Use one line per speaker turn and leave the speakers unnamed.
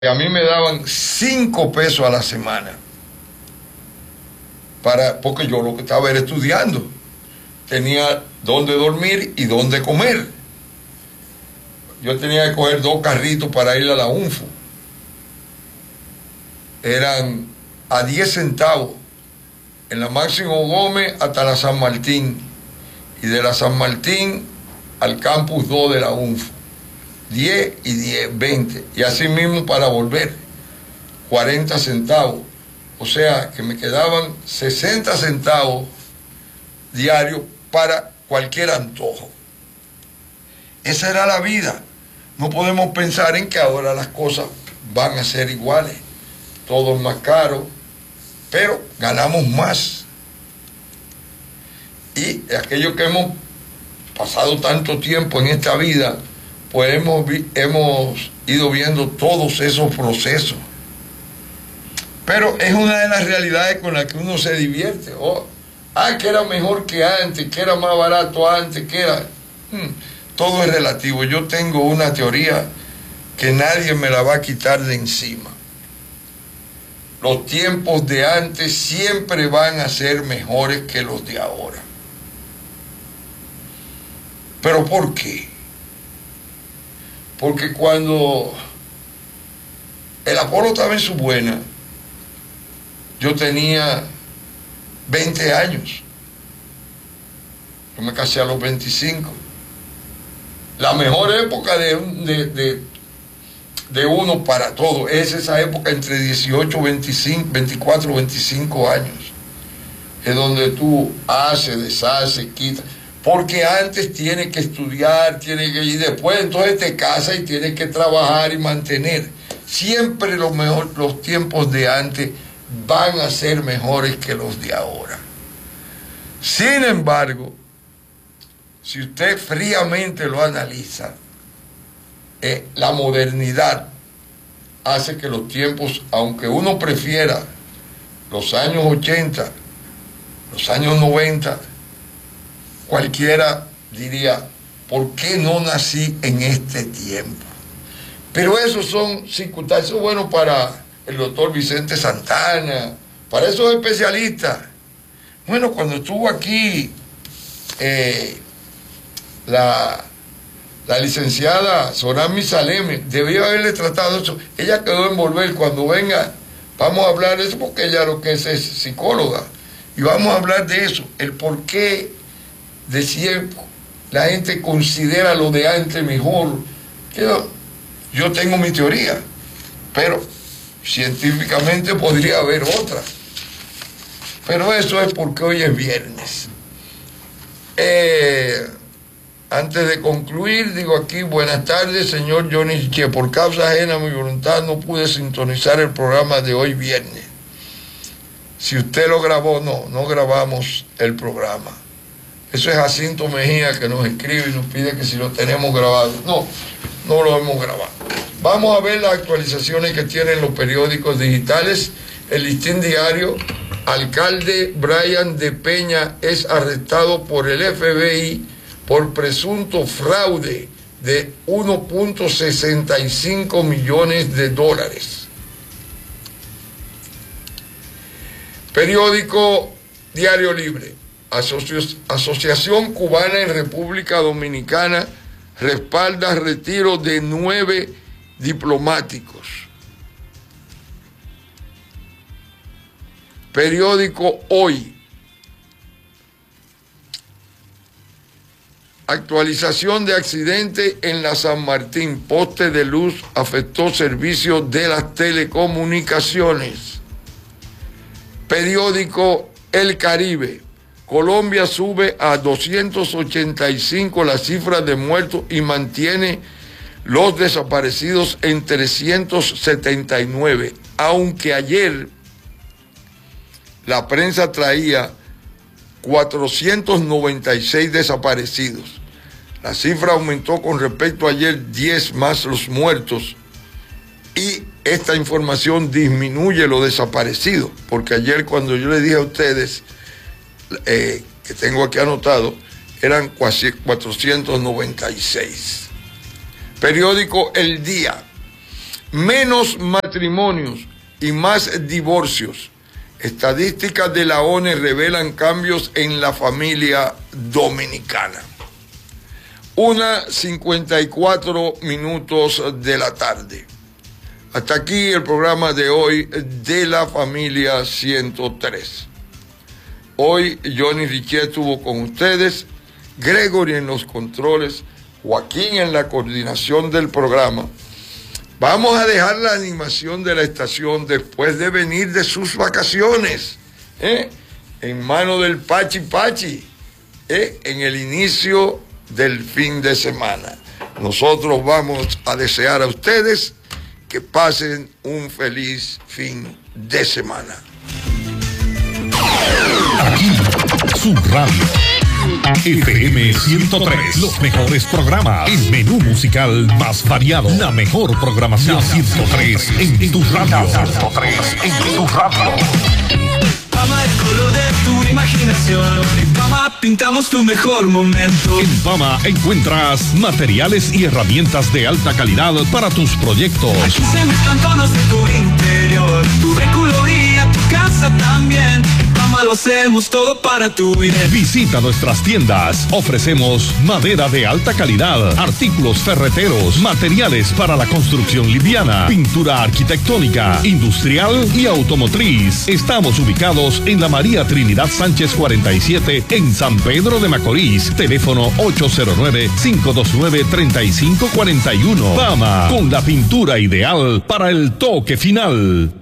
A mí me daban 5 pesos a la semana, porque yo lo que estaba era estudiando. Tenía dónde dormir y dónde comer. Yo tenía que coger 2 carritos para ir a la UNFO. Eran a 10 centavos en la Máximo Gómez hasta la San Martín, y de la San Martín al Campus 2 de la UNFO. 10 y 10, 20, y así mismo para volver, 40 centavos. O sea que me quedaban 60 centavos diarios para cualquier antojo. Esa era la vida. No podemos pensar en que ahora las cosas van a ser iguales. Todo es más caro, pero ganamos más. Y aquellos que hemos pasado tanto tiempo en esta vida, pues hemos ido viendo todos esos procesos. Pero es una de las realidades con las que uno se divierte. Que era mejor que antes, que era más barato antes, que era... todo es relativo. Yo tengo una teoría que nadie me la va a quitar de encima. Los tiempos de antes siempre van a ser mejores que los de ahora. ¿Pero por qué? Porque cuando el Apolo estaba en su buena, yo tenía 20 años. Yo me casé a los 25. La mejor época de uno para todo es esa época entre 18, 25, 24, 25 años. Es donde tú haces, deshaces, quitas. Porque antes tienes que estudiar, tienes que ir después, entonces te casas y tienes que trabajar y mantener. Siempre los tiempos de antes van a ser mejores que los de ahora. Sin embargo, si usted fríamente lo analiza, la modernidad hace que los tiempos, aunque uno prefiera los años 80, los años 90, cualquiera diría, ¿por qué no nací en este tiempo? Pero esos son circunstancias buenas para el doctor Vicente Santana, para esos especialistas. Bueno, cuando estuvo aquí la licenciada Sorami Saleme, debió haberle tratado eso. Ella quedó en volver. Cuando venga, vamos a hablar de eso, porque ella lo que es psicóloga. Y vamos a hablar de eso, el por qué de siempre la gente considera lo de antes mejor. Yo tengo mi teoría, pero científicamente podría haber otra. Pero eso es porque hoy es viernes. Antes de concluir, digo aquí, buenas tardes, señor Johnny, que por causa ajena a mi voluntad no pude sintonizar el programa de hoy viernes. Si usted lo grabó, no grabamos el programa. Eso es Jacinto Mejía, que nos escribe y nos pide que si lo tenemos grabado. No lo hemos grabado. Vamos a ver las actualizaciones que tienen los periódicos digitales. El Listín Diario: alcalde Brian de Peña es arrestado por el FBI por presunto fraude de 1.65 millones de dólares. Periódico Diario Libre: Asociación Cubana en República Dominicana respalda retiro de 9 diplomáticos. Periódico Hoy: actualización de accidente en la San Martín. Poste de luz afectó servicios de las telecomunicaciones. Periódico El Caribe: Colombia sube a 285 la cifra de muertos y mantiene los desaparecidos en 379, aunque ayer la prensa traía 496 desaparecidos. La cifra aumentó con respecto a ayer, 10 más los muertos, y esta información disminuye los desaparecidos, porque ayer cuando yo les dije a ustedes, que tengo aquí anotado, eran 496. Periódico El Día: menos matrimonios y más divorcios. Estadísticas de la ONU revelan cambios en la familia dominicana. 1:54 de la tarde. Hasta aquí el programa de hoy de la familia 103. Hoy Johnny Richet estuvo con ustedes, Gregory en los controles, Joaquín en la coordinación del programa. Vamos a dejar la animación de la estación después de venir de sus vacaciones, en manos del Pachi Pachi, en el inicio del fin de semana. Nosotros vamos a desear a ustedes que pasen un feliz fin de semana.
Aquí, su radio. FM 103, los mejores programas, el menú musical más variado, la mejor programación. 103 en tu radio. 103 en tu radio.
Fama, el color de tu imaginación. En Fama pintamos tu mejor momento.
En Fama encuentras materiales y herramientas de alta calidad para tus proyectos.
Aquí se mezclan tonos de tu interior, tu recoloría, tu casa también. Fama lo hacemos todo para tu bien.
Visita nuestras tiendas. Ofrecemos madera de alta calidad, artículos ferreteros, materiales para la construcción liviana, pintura arquitectónica, industrial y automotriz. Estamos ubicados en la María Trinidad Sánchez 47 en San Pedro de Macorís. Teléfono 809-529-3541. Fama, con la pintura ideal para el toque final.